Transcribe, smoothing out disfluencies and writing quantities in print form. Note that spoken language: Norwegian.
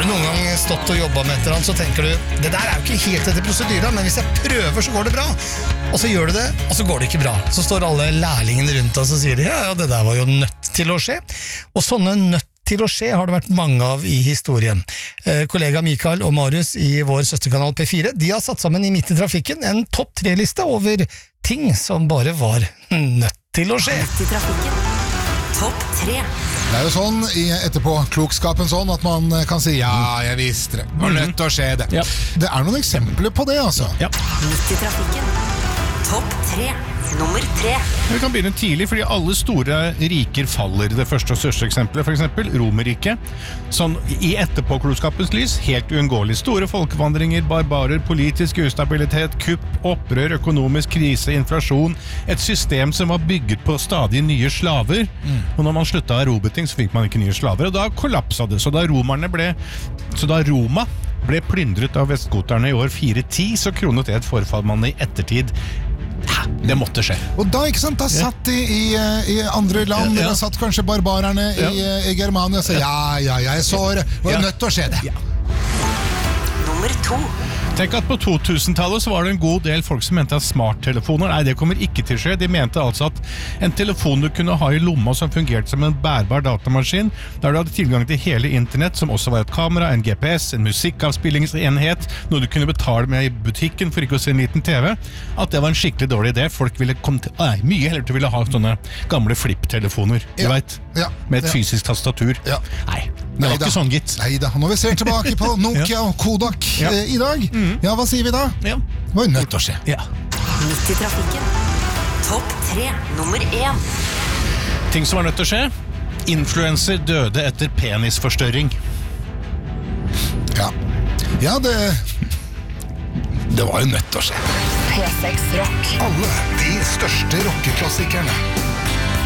du noen gang stått og jobbet med et eller annet, så tenker du, det der jo ikke helt etter prosedyren, men hvis jeg prøver, så går det bra. Og så gjør du det, og så går det ikke bra. Så står alle lærlingene rundt oss og sier, ja, det der var jo nødt til å skje. Og sånne nødt til å skje har det vært mange av i historien. Kollega Mikael og Marius i vår søsterkanal P4, de har satt sammen i Midt i trafikken en topp 3-liste over ting som bare var nødt til å skje. Midt i trafikken. Topp 3. Det jo sånn i etterpåklokskapen sånn at man kan si ja, jeg visste det. Det var nødt til å skje det. Ja. Det noen eksempler på det, altså. Ja. Midt i trafikken. Topp 3. Nummer 3. Vi kan begynne tidlig, fordi alle store riker faller. Det første og største eksempelet, for eksempel Romerriket. Sånn i etterpåklokskapens lys, helt uunngåelig. Store folkevandringer, barbarer, politisk ustabilitet, kupp, opprør, økonomisk krise, inflasjon. Et system som var bygget på stadig nye slaver. Og når man sluttet å erobre ting, så fikk man ikke nye slaver. Og da kollapset det. Så da Roma ble plyndret av vestgoterne i år 410, så kronet det et forfall man i ettertid det måtte skje. Og da, ikke sant, da satt de i andre land, da satt kanskje barbarerne i Germania og sa jeg så det var nødt til å skje det. Nummer 2. Tenk at på 2000-tallet så var det en god del folk som mente at smarttelefoner, nei, det kommer ikke til å skje. De mente altså at en telefon du kunne ha i lomma som fungerte som en bærbar datamaskin, der du hadde tilgang til hele internett, som også var et kamera, en GPS, en musikkavspillingsenhet, noe du kunne betale med i butikken for ikke å se en liten TV, at det var en skikkelig dårlig idé. Folk ville mye heller til å ville ha sånne gamle flip-telefoner, du vet, med et fysisk tastatur. Nei, det var ikke sånn, gitt. Neida, når vi ser tilbake på Nokia og Kodak i dag, ja, hva sier vi da? Det var jo nødt til å skje. Midt i trafikken. Topp 3. Nummer 1. Ting som var nødt til å skje. Influencer døde etter penisforstørring. Ja, det var jo nødt til å skje. P6 Rock. Alle de største rockeklassikerne